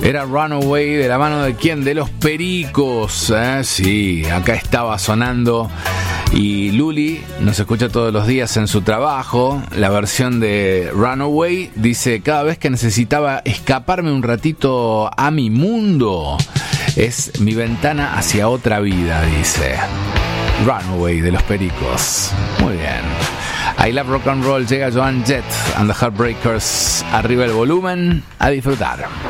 Era Runaway, ¿de la mano de quién? De los Pericos, ¿eh? Sí, acá estaba sonando. Y Luli nos escucha todos los días en su trabajo. La versión de Runaway dice: cada vez que necesitaba escaparme un ratito a mi mundo, es mi ventana hacia otra vida, dice. Runaway de los Pericos. Muy bien. I Love Rock and Roll, llega Joan Jett and the Heartbreakers. Arriba el volumen, a disfrutar.